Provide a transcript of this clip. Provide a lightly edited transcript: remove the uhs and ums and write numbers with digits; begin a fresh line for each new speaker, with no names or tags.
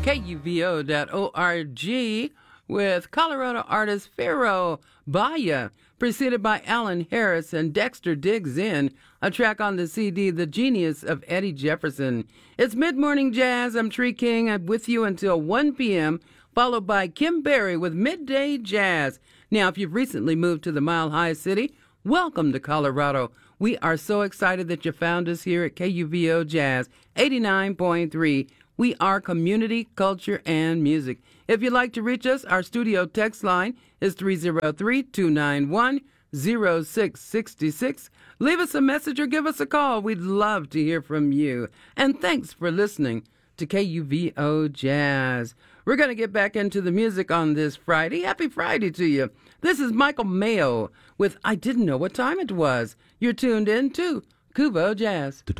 KUVO.org with Colorado artist Pharaoh Baya, preceded by Alan Harris and Dexter Diggs In, a track on the CD The Genius of Eddie Jefferson. It's Mid-Morning Jazz. I'm Tree King. I'm with you until 1 p.m., followed by Kim Berry with Midday Jazz. Now, if you've recently moved to the Mile High City, welcome to Colorado. We are so excited that you found us here at KUVO Jazz 89.3. We are community, culture, and music. If you'd like to reach us, our studio text line is 303-291-0666. Leave us a message or give us a call. We'd love to hear from you. And thanks for listening to KUVO Jazz. We're going to get back into the music on this Friday. Happy Friday to you. This is Michael Mayo with I Didn't Know What Time It Was. You're tuned in to KUVO Jazz.